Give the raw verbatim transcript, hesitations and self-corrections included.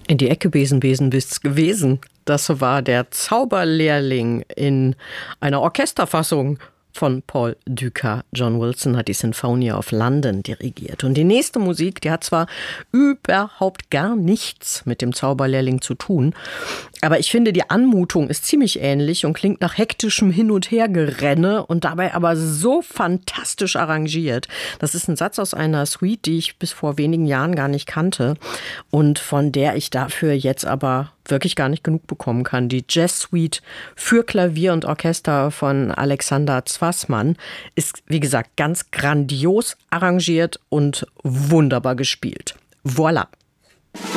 In die Ecke Besen, Besen bist's gewesen. Das war der Zauberlehrling in einer Orchesterfassung von Paul Dukas. John Wilson hat die Sinfonie of London dirigiert. Und die nächste Musik, die hat zwar überhaupt gar nichts mit dem Zauberlehrling zu tun, aber ich finde, die Anmutung ist ziemlich ähnlich und klingt nach hektischem Hin- und Hergerenne und dabei aber so fantastisch arrangiert. Das ist ein Satz aus einer Suite, die ich bis vor wenigen Jahren gar nicht kannte und von der ich dafür jetzt aber wirklich gar nicht genug bekommen kann. Die Jazz-Suite für Klavier und Orchester von Alexander Zwaßmann ist, wie gesagt, ganz grandios arrangiert und wunderbar gespielt. Voilà!